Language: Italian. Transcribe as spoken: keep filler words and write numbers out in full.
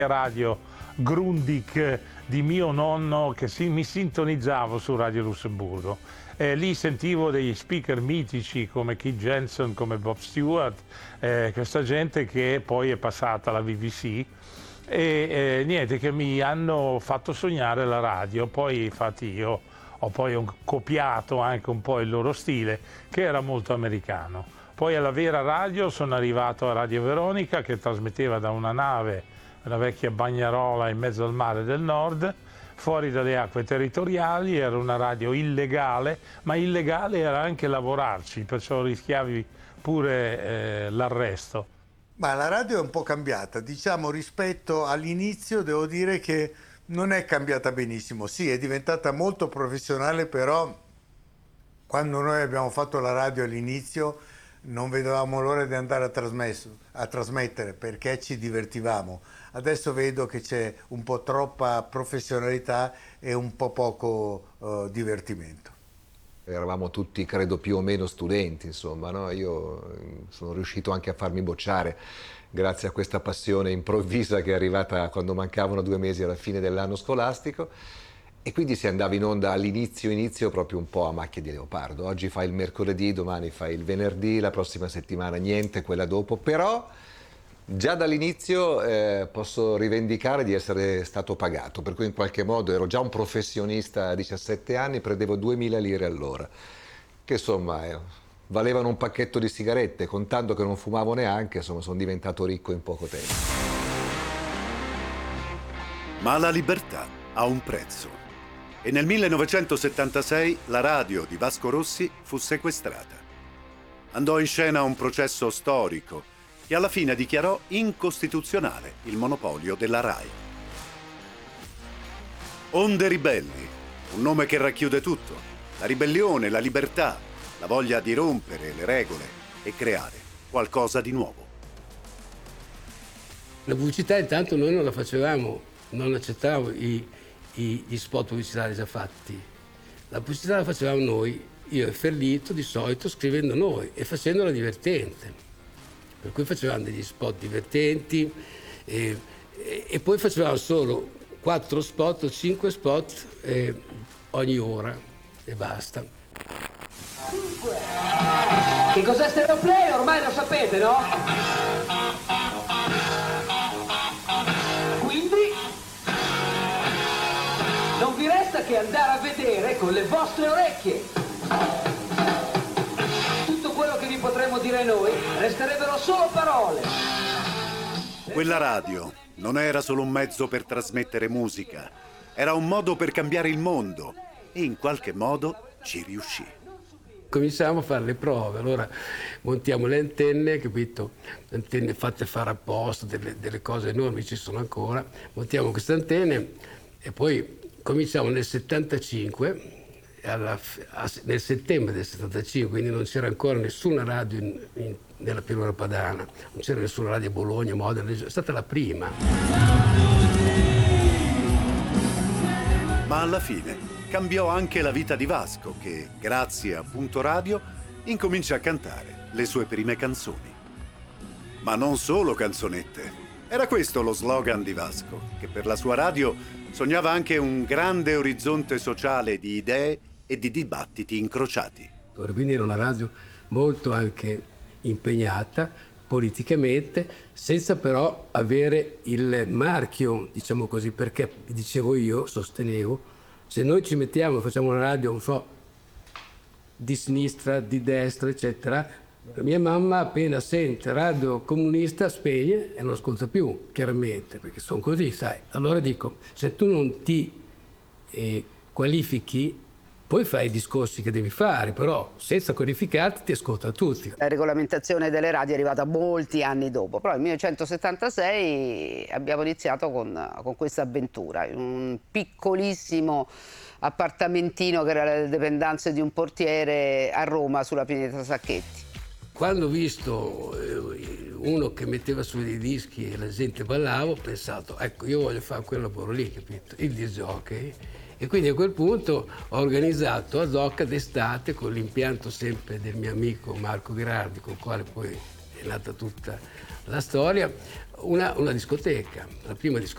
radio Grundig di mio nonno che si, mi sintonizzavo su Radio Lussemburgo. Eh, lì sentivo degli speaker mitici come Keith Jensen, come Bob Stewart, eh, questa gente che poi è passata alla B B C e eh, niente, che mi hanno fatto sognare la radio. Poi infatti io ho poi un, copiato anche un po' il loro stile, che era molto americano. Poi alla vera radio sono arrivato a Radio Veronica, che trasmetteva da una nave, una vecchia bagnarola in mezzo al mare del nord, fuori dalle acque territoriali. Era una radio illegale, ma illegale era anche lavorarci, perciò rischiavi pure eh, l'arresto. Ma la radio è un po' cambiata, diciamo, rispetto all'inizio. Devo dire che non è cambiata benissimo. Sì, è diventata molto professionale, però quando noi abbiamo fatto la radio all'inizio non vedevamo l'ora di andare a, trasmesso, a trasmettere, perché ci divertivamo. Adesso vedo che c'è un po' troppa professionalità e un po' poco uh, divertimento. Eravamo tutti, credo, più o meno studenti, insomma, no? Io sono riuscito anche a farmi bocciare grazie a questa passione improvvisa che è arrivata quando mancavano due mesi alla fine dell'anno scolastico, e quindi si andava in onda all'inizio inizio proprio un po' a macchia di leopardo. Oggi fai il mercoledì, domani fai il venerdì, la prossima settimana niente, quella dopo, però già dall'inizio eh, posso rivendicare di essere stato pagato, per cui in qualche modo ero già un professionista a diciassette anni, prendevo duemila lire all'ora, che insomma eh, valevano un pacchetto di sigarette. Contando che non fumavo neanche, insomma, sono diventato ricco in poco tempo. Ma la libertà ha un prezzo, e nel millenovecentosettantasei la radio di Vasco Rossi fu sequestrata. Andò in scena un processo storico che alla fine dichiarò incostituzionale il monopolio della RAI. Onde Ribelli, un nome che racchiude tutto: la ribellione, la libertà, la voglia di rompere le regole e creare qualcosa di nuovo. La pubblicità intanto noi non la facevamo, non accettavamo i, i, gli spot pubblicitari già fatti. La pubblicità la facevamo noi, io e Ferlito di solito, scrivendo noi e facendola divertente. Per cui facevamo degli spot divertenti e, e, e poi facevamo solo quattro spot o cinque spot eh, ogni ora e basta. Che cos'è Stereo Play? Ormai lo sapete, no? Quindi non vi resta che andare a vedere con le vostre orecchie. Quello che vi potremmo dire noi resterebbero solo parole. Quella radio non era solo un mezzo per trasmettere musica, era un modo per cambiare il mondo, e in qualche modo ci riuscì. Cominciamo a fare le prove, allora montiamo le antenne, capito? Antenne fatte fare apposta, delle, delle cose enormi ci sono ancora, montiamo queste antenne e poi cominciamo nel settantacinque. Alla, a, nel settembre del settantacinque, quindi non c'era ancora nessuna radio in, in, nella pianura padana, non c'era nessuna radio a Bologna, Modena, è stata la prima. Ma alla fine cambiò anche la vita di Vasco, che grazie a Punto Radio incomincia a cantare le sue prime canzoni. Ma non solo canzonette, era questo lo slogan di Vasco, che per la sua radio sognava anche un grande orizzonte sociale di idee e di dibattiti incrociati. Quindi era una radio molto anche impegnata politicamente, senza però avere il marchio, diciamo così, perché dicevo io, sostenevo, se noi ci mettiamo e facciamo una radio, non so, di sinistra, di destra, eccetera, mia mamma appena sente radio comunista spegne e non ascolta più, chiaramente, perché sono così, sai. Allora dico, se tu non ti eh, qualifichi, poi fai i discorsi che devi fare, però senza qualificarti ti ascoltano tutti. La regolamentazione delle radio è arrivata molti anni dopo, però nel millenovecentosettantasei abbiamo iniziato con, con questa avventura, in un piccolissimo appartamentino che era le dependenze di un portiere a Roma sulla Pineta Sacchetti. Quando ho visto uno che metteva su dei dischi e la gente ballava, ho pensato, ecco, io voglio fare quel lavoro lì, capito? Il disc jockey. E quindi a quel punto ho organizzato ad hoc d'estate, con l'impianto sempre del mio amico Marco Gherardi, con il quale poi è nata tutta la storia, una, una discoteca, la prima discoteca.